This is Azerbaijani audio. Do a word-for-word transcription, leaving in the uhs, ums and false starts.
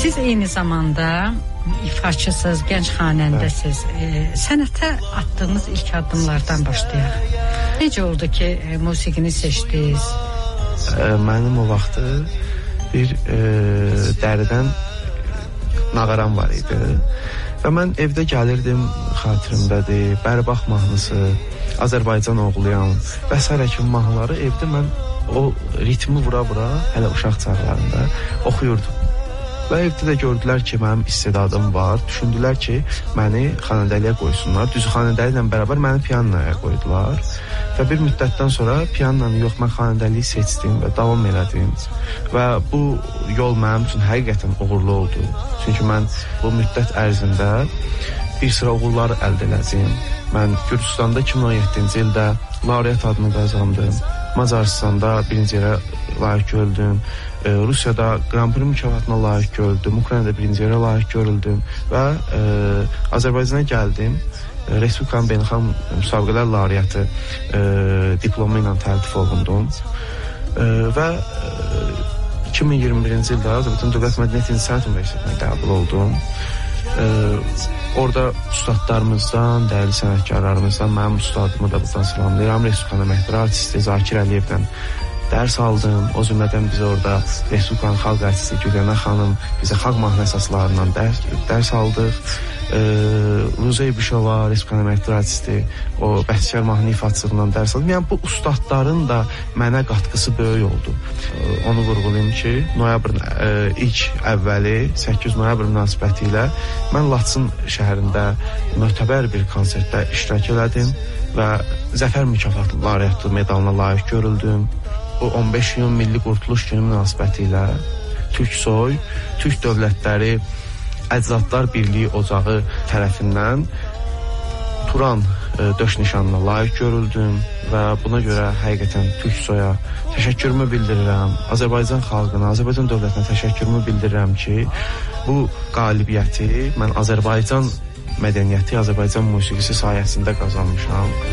Siz eyni zamanda ifaçısınız, gənc xanəndəsiz. E, sənətə attığınız ilk addımlardan başlayaq. Necə oldu ki, e, musiqini seçdiniz? E, mənim o vaxtı bir e, dəridən nağaram var idi. Və mən evdə gəlirdim, xatirimdədir, Bərbax mahnısı, Azərbaycan oğluyam və sairə kimi mahnıları evdə mən o ritmi vura-vura hələ uşaq çağlarında oxuyurdum. Və evdə də gördülər ki, mənim istedadım var, düşündülər ki, məni xanəndəliyə qoysunlar. Düzü xanəndəli ilə bərabər məni pianoya qoydular. Və bir müddətdən sonra pianonu yox, mən xanəndəliyi seçdim və davam elədim. Və bu yol mənim üçün həqiqətən uğurlu oldu. Çünki mən bu müddət ərzində bir sıra uğurlar əldə elədim. Mən Gürcüstanda iki min on yeddinci ildə laureat adını qazandım. Macaristanda birinci yerə layiq görüldüm. E, Rusiyada Grand Prix mükafatına layiq görüldüm. Ukraynada birinci yerə layiq görüldüm. Və e, Azərbaycana gəldim. E, Respublikanın beynəlxalq müsabiqələr laureatı e, diplomu ilə təltif olundum. E, və e, iki min iyirmi birinci ildə Azərbaycan Dövlət Mədəniyyət İnsaniyyət Universitetinə qəbul oldum. E, orada ustadlarımızdan, dəyərli sənətkarlarımızdan mənim ustadımı da buradan salamlayıram. Respublikanın əməkdar artisti Zakir Əliyevdən dərs aldım. O cümlədən biz orada Respublikanın xalq artisti Gülyana xanım bizə xalq mahnı əsaslarından dərs, dərs aldıq. E, Ruza İbişova, Respublikanın əməkdar artisti, o bəstəkar mahnı ifaçılığından dərs aldım. Yəni bu ustadların da mənə qatqısı böyük oldu. E, onu vurğulayım ki, noyabrın e, ilk əvvəli səkkiz noyabr münasibəti ilə mən Laçın şəhərində mötəbər bir konsertdə iştirak elədim və Zəfər mükafatı laureatı medalına layiq görüldüm. O on beş iyun Milli Qurtuluş Günü münasibəti ilə Türksoy, Türk Dövlətləri Əcdadlar Birliyi Ocağı tərəfindən Turan e, döş nişanına layiq görüldüm və buna görə həqiqətən Türksoya təşəkkürümü bildirirəm. Azərbaycan xalqına, Azərbaycan dövlətinə təşəkkürümü bildirirəm ki, bu qalibiyyəti mən Azərbaycan mədəniyyəti, Azərbaycan musiqisi sayəsində qazanmışam.